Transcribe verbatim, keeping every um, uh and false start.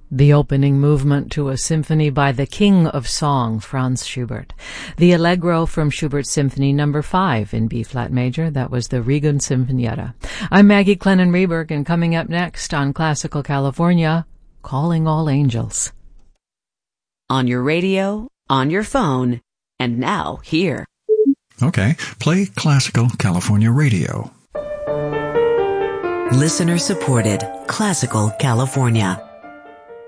The opening movement to a symphony by the King of Song, Franz Schubert. The Allegro from Schubert's Symphony Number five in B-flat major. That was the Regan Sinfonietta. I'm Maggie Clennon-Reberg, and coming up next on Classical California, Calling All Angels. On your radio, on your phone, and now here. Okay, play Classical California Radio. Listener supported Classical California.